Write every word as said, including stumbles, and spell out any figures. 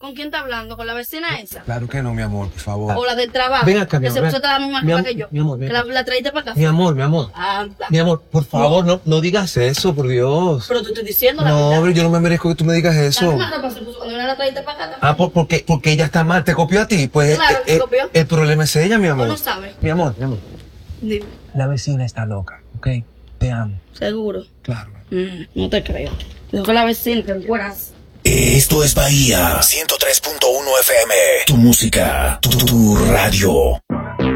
¿Con quién está hablando? ¿Con la vecina esa? Claro que no, mi amor, por favor. ¿O la del trabajo? Ven acá, mi que amor. se ven. puso la misma Mi ropa am- que yo. mi amor, ven. Que la, la traíste para acá. Mi amor, mi amor. Anda. Mi amor, por favor, no, no digas eso, por Dios. Pero te estoy diciendo la No, verdad. hombre, yo no me merezco que tú me digas La eso. misma ropa se puso cuando la traíste para acá. Ah, por, porque, porque ella está mal, te copió a ti. Pues Claro, eh, te copió. eh, el problema es ella, mi ¿O amor. no sabes? Mi amor, mi amor. Dime. La vecina está loca, ¿ok? Te amo. Seguro. Claro. Mm, no te creo. Dijo que la vecina, que fueras. Esto es Bahía ciento tres punto uno F M. Tu música, tu, tu radio.